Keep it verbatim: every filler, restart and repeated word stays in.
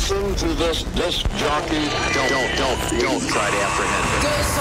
Listen to this disc jockey. Don't, don't, don't, don't try to apprehend him.